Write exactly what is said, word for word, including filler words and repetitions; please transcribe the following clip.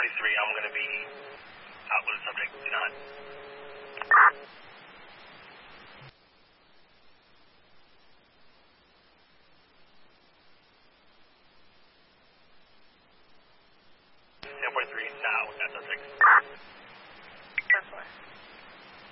forty-three, I'm going to be out with the subject. Do not. ten forty-three, now, that's subject.